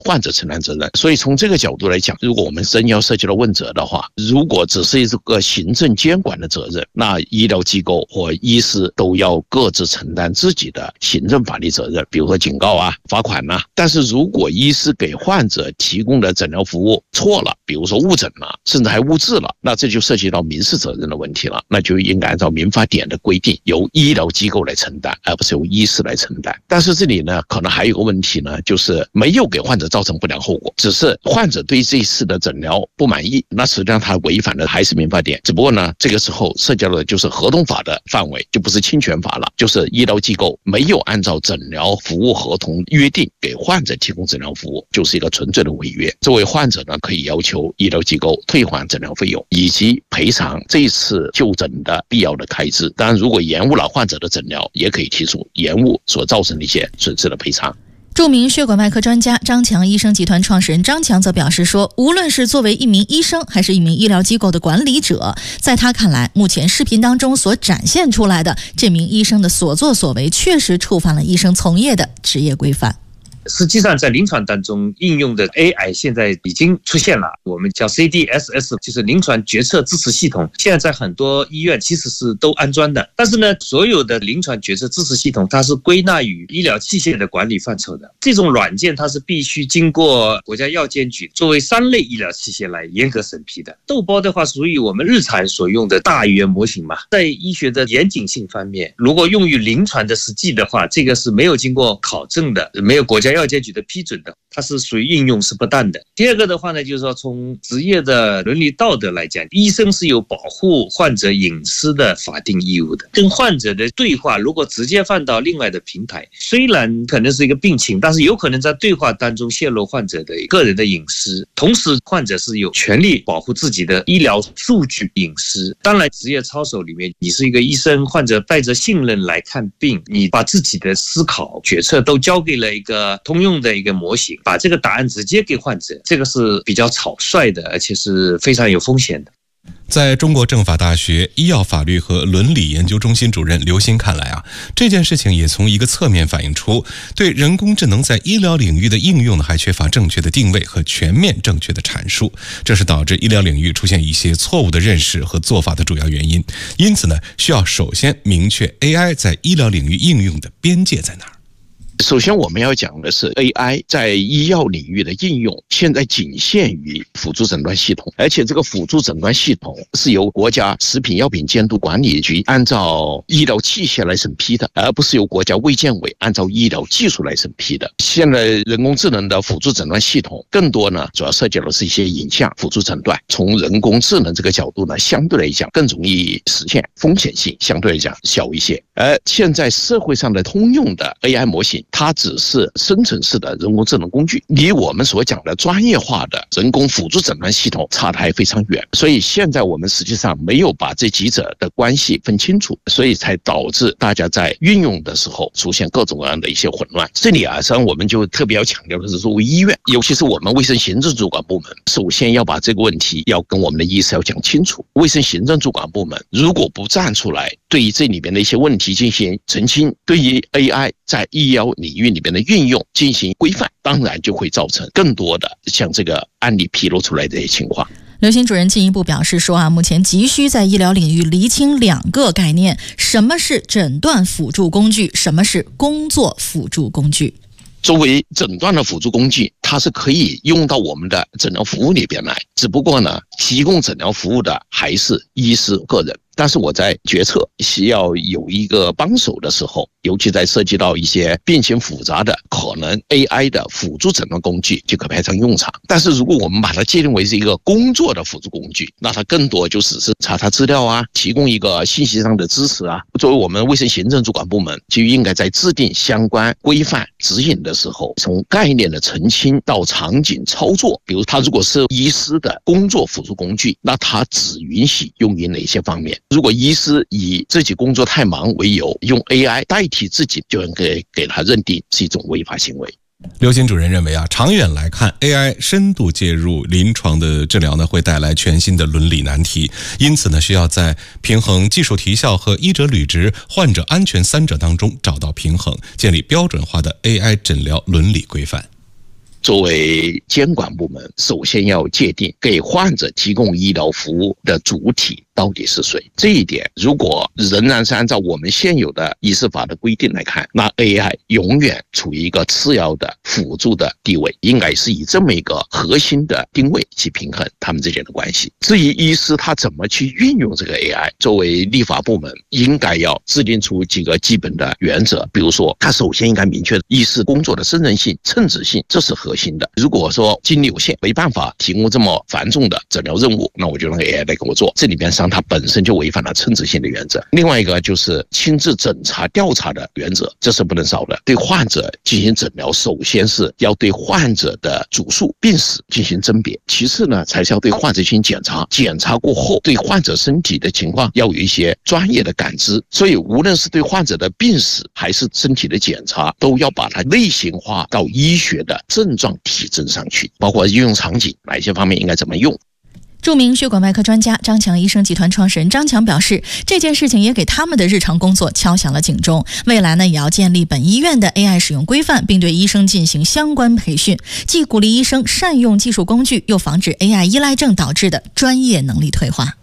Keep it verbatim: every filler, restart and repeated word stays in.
患者承担责任。所以从这个角度来讲，如果我们真要涉及到问责的话，如果只是一个行政监管的责任，那医疗机构或医师都要各自承担自己的行政法律责任，比如说警告啊、罚款啊。但是如果医师给患者提供的诊疗服务错了，比如说误诊了，甚至还误治了，那这就涉及到民事责任的问题了，那就应该按照民法典的规定，由医疗机构来承担，而不是由医师来承担。但是这里呢，可能还有个问题呢，就是没有给患者造成不良后果，只是患者对这一次的诊疗不满意，那实际上他违反的还是民法典，只不过呢，这个时候涉及到的就是合同法的范围，就不是侵权法了，就是医疗机构没有按照诊疗服务合同约定给患者提供诊疗服务，就是一个纯粹的违约。作为患者呢，可以要求医疗机构退还诊疗费用以及赔偿这次就诊的必要的开支。当然，如果延误了患者的诊疗，也可以提出延误所造成的一些损失的赔偿。 著名血管外科专家张强医生集团创始人张强则表示说，无论是作为一名医生还是一名医疗机构的管理者，在他看来，目前视频当中所展现出来的这名医生的所作所为确实触犯了医生从业的职业规范。 实际上在临床当中应用的 A I 现在已经出现了，我们叫 C D S S， 就是临床决策支持系统，现在在很多医院其实是都安装的。但是呢，所有的临床决策支持系统它是归纳于医疗器械的管理范畴的，这种软件它是必须经过国家药监局作为三类医疗器械来严格审批的。豆包的话属于我们日常所用的大语言模型嘛，在医学的严谨性方面，如果用于临床的实际的话，这个是没有经过考证的，没有国家药监局的批准的，它是属于应用是不当的。第二个的话呢，就是说从职业的伦理道德来讲，医生是有保护患者隐私的法定义务的。跟患者的对话如果直接放到另外的平台，虽然可能是一个病情，但是有可能在对话当中泄露患者的个人的隐私，同时患者是有权利保护自己的医疗数据隐私。当然职业操守里面，你是一个医生，患者带着信任来看病，你把自己的思考决策都交给了一个通用的一个模型，把这个答案直接给患者，这个是比较草率的，而且是非常有风险的。 在中国政法大学医药法律和伦理研究中心主任刘鑫看来啊，这件事情也从一个侧面反映出对人工智能在医疗领域的应用呢，还缺乏正确的定位和全面正确的阐述，这是导致医疗领域出现一些错误的认识和做法的主要原因。因此呢，需要首先明确 A I 在医疗领域应用的边界在哪儿。 首先我们要讲的是 A I 在医药领域的应用，现在仅限于辅助诊断系统，而且这个辅助诊断系统是由国家食品药品监督管理局按照医疗器械来审批的，而不是由国家卫健委按照医疗技术来审批的。现在人工智能的辅助诊断系统更多呢，主要涉及的是一些影像辅助诊断，从人工智能这个角度呢，相对来讲更容易实现，风险性相对来讲小一些。而现在社会上的通用的 A I 模型，它只是生成式的人工智能工具，离我们所讲的专业化的人工辅助诊断系统差得还非常远。所以现在我们实际上没有把这几者的关系分清楚，所以才导致大家在运用的时候出现各种各样的一些混乱。这里啊，实际上我们就特别要强调的是，作为医院，尤其是我们卫生行政主管部门，首先要把这个问题要跟我们的医师要讲清楚。卫生行政主管部门如果不站出来，对于这里面的一些问题进行澄清，对于 A I 在医疗领域里面的运用进行规范，当然就会造成更多的像这个案例披露出来的这些情况。 刘鑫主任进一步表示说啊，目前急需在医疗领域厘清两个概念，什么是诊断辅助工具，什么是工作辅助工具。 作为诊断的辅助工具，它是可以用到我们的诊疗服务里边来，只不过呢，提供诊疗服务的还是医师个人。但是我在决策需要有一个帮手的时候，尤其在涉及到一些病情复杂的，可能 A I 的辅助诊断工具就可派上用场。但是如果我们把它界定为是一个工作的辅助工具，那它更多就只是查查资料啊，提供一个信息上的支持啊。作为我们卫生行政主管部门，就应该在制定相关规范指引的时候，从概念的澄清到场景操作，比如它如果是医师的工作辅助工具，那它只允许用于哪些方面。如果医师以自己工作太忙为由，用 A I 代替自己，就应该给他认定是一种违法行为。 刘鑫主任认为啊，长远来看 A I 深度介入临床的治疗呢，会带来全新的伦理难题，因此呢，需要在平衡技术提效和医者履职、患者安全三者当中找到平衡，建立标准化的 A I 诊疗伦理规范。 作为监管部门，首先要界定给患者提供医疗服务的主体到底是谁。这一点如果仍然是按照我们现有的医师法的规定来看，那 A I 永远处于一个次要的辅助的地位，应该是以这么一个核心的定位去平衡他们之间的关系。至于医师他怎么去运用这个 A I， 作为立法部门应该要制定出几个基本的原则，比如说他首先应该明确医师工作的胜任性、称职性，这是核心的。如果说精力有限，没办法提供这么繁重的诊疗任务，那我就让 A I 来给我做，这里边上它本身就违反了称职性的原则。另外一个就是亲自诊查调查的原则，这是不能少的。对患者进行诊疗，首先是要对患者的主诉、病史进行甄别，其次呢才是要对患者进行检查，检查过后对患者身体的情况要有一些专业的感知。所以无论是对患者的病史还是身体的检查，都要把它类型化到医学的症状体征上去，包括应用场景，哪些方面应该怎么用。 著名血管外科专家张强医生集团创始人张强表示，这件事情也给他们的日常工作敲响了警钟。未来呢，也要建立本医院的 A I 使用规范，并对医生进行相关培训，既鼓励医生善用技术工具，又防止 A I 依赖症导致的专业能力退化。